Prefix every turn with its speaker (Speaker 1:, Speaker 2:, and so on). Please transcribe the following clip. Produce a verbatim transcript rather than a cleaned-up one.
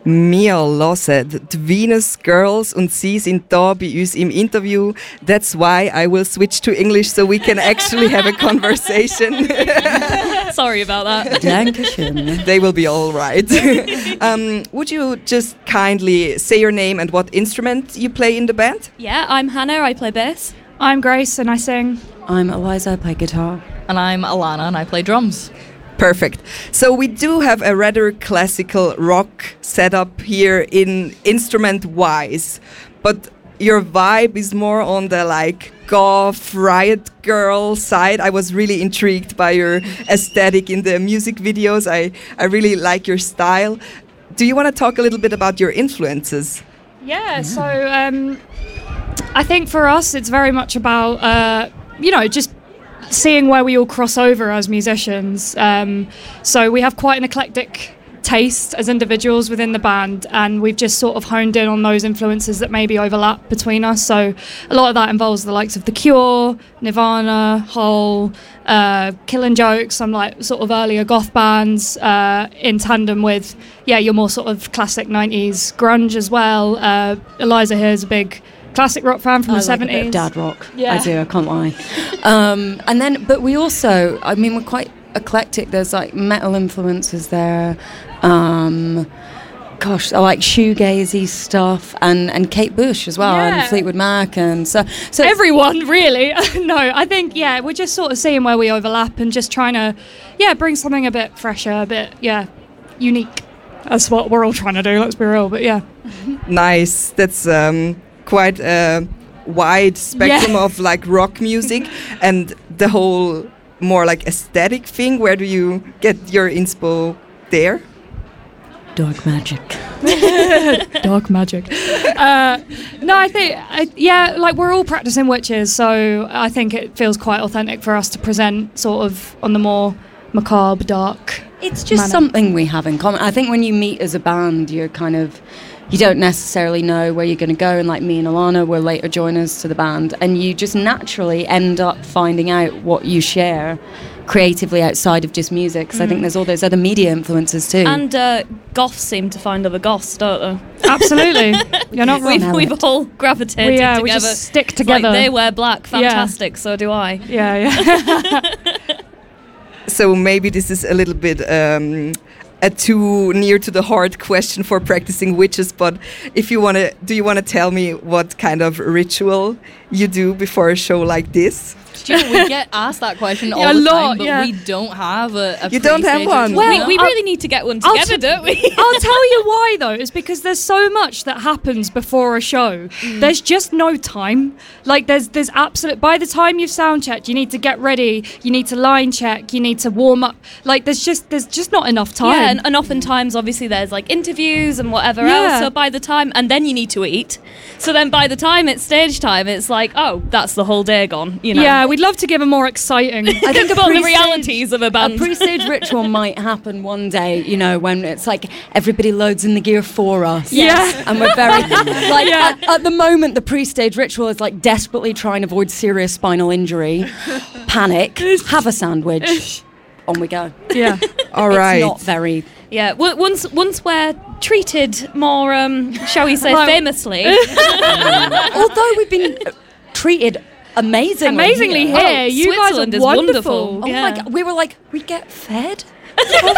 Speaker 1: Mia Losset, die Venus Girls, und sie sind da bei uns im Interview. That's why I will switch to English so we can actually have a conversation.
Speaker 2: Sorry about that.
Speaker 3: Dankeschön.
Speaker 1: They will be all right. um, would you just kindly say your name and what instrument you play in the band?
Speaker 2: Yeah, I'm Hannah, I play bass.
Speaker 4: I'm Grace and I sing.
Speaker 3: I'm Eliza, I play guitar.
Speaker 5: And I'm Alana and I play drums.
Speaker 1: Perfect. So we do have a rather classical rock setup here in instrument-wise, but your vibe is more on the like goth riot girl side. I was really intrigued by your aesthetic in the music videos. I, I really like your style. Do you want to talk a little bit about your influences?
Speaker 4: Yeah, so um, I think for us it's very much about, uh, you know, just seeing where we all cross over as musicians. Um, so we have quite an eclectic taste as individuals within the band, and we've just sort of honed in on those influences that maybe overlap between us. So a lot of that involves the likes of The Cure, Nirvana, Hole, uh, Killing Joke, some like sort of earlier goth bands, uh, in tandem with, yeah, your more sort of classic nineties grunge as well. Uh, Eliza here is a big classic rock fan from
Speaker 3: I
Speaker 4: the seventies.
Speaker 3: Like a bit of dad rock.
Speaker 4: Yeah.
Speaker 3: I do, I can't lie. Um, and then, but we also, I mean, we're quite eclectic. There's like metal influences there. Um, gosh, I like shoegazy stuff, and, and Kate Bush as well,
Speaker 4: Yeah.
Speaker 3: and Fleetwood Mac, and so so
Speaker 4: Everyone, really. No, I think, yeah, we're just sort of seeing where we overlap and just trying to, yeah, bring something a bit fresher, a bit, yeah, unique. That's what we're all trying to do, let's be real, but yeah.
Speaker 1: Nice. That's um, quite a wide spectrum
Speaker 4: Yeah.
Speaker 1: of like rock music and the whole more like aesthetic thing. Where do you get your inspo there?
Speaker 3: dark magic.
Speaker 4: Dark magic. Uh, no, I think, I, yeah, like we're all practicing witches, so I think it feels quite authentic for us to present sort of on the more macabre, dark.
Speaker 3: It's just
Speaker 4: manner.
Speaker 3: something we have in common. I think when you meet as a band, you're kind of, you don't necessarily know where you're going to go. And like me and Alana were later joiners to the band, and you just naturally end up finding out what you share creatively outside of just music. Because mm. I think there's all those other media influences too.
Speaker 2: And uh, goths seem to find other goths, don't they?
Speaker 4: Absolutely. You're not wrong.
Speaker 2: We've, we've all gravitated
Speaker 4: we, uh,
Speaker 2: together.
Speaker 4: we just stick
Speaker 2: It's
Speaker 4: together.
Speaker 2: like they wear black, fantastic, yeah. So do I.
Speaker 4: Yeah, yeah.
Speaker 1: So maybe this is a little bit um, a too near to the heart question for practicing witches, but if you want to, do you want to tell me what kind of ritual you do before a show like this?
Speaker 5: Do you know, we get asked that question all
Speaker 4: Yeah, a
Speaker 5: the
Speaker 4: lot,
Speaker 5: time, but
Speaker 4: yeah.
Speaker 5: we don't have a, a
Speaker 1: You don't have
Speaker 5: pre-stage
Speaker 1: one?
Speaker 5: ritual.
Speaker 2: We,
Speaker 4: Well,
Speaker 2: we
Speaker 4: I'll-
Speaker 2: really need to get one
Speaker 4: I'll
Speaker 2: together,
Speaker 4: t-
Speaker 2: don't we?
Speaker 4: I'll tell you why though. It's because there's so much that happens before a show. Mm. There's just no time. Like there's there's absolute. By the time you've sound checked, you need to get ready. You need to line check. You need to warm up. Like there's just there's just not enough time.
Speaker 2: Yeah, and, and oftentimes, obviously, there's like interviews and whatever
Speaker 4: Yeah.
Speaker 2: else. So by the time, and then you need to eat. So then by the time it's stage time, it's like, oh, that's the whole day gone. You know.
Speaker 4: Yeah, we'd love to give a more exciting.
Speaker 3: I think
Speaker 2: about the
Speaker 3: pre-stage-
Speaker 2: realities of a band.
Speaker 3: A pre-stage ritual might happen one day, you know, when it's like everybody loads in the gear for us.
Speaker 4: Yeah.
Speaker 3: And we're very, like,
Speaker 4: Yeah.
Speaker 3: at, at the moment, the pre-stage ritual is like desperately trying to avoid serious spinal injury, panic, have a sandwich, on we go.
Speaker 4: Yeah.
Speaker 1: All right.
Speaker 3: It's not very...
Speaker 2: Yeah, w- once once we're treated more, um, shall we say,
Speaker 4: Well-
Speaker 2: famously.
Speaker 3: Although we've been treated amazingly.
Speaker 4: Amazingly
Speaker 3: here.
Speaker 4: here,
Speaker 2: Oh,
Speaker 4: you
Speaker 2: Switzerland
Speaker 4: guys
Speaker 2: is
Speaker 4: are
Speaker 2: wonderful.
Speaker 4: wonderful.
Speaker 3: Oh
Speaker 2: Yeah.
Speaker 3: my God, we were like, we get fed? How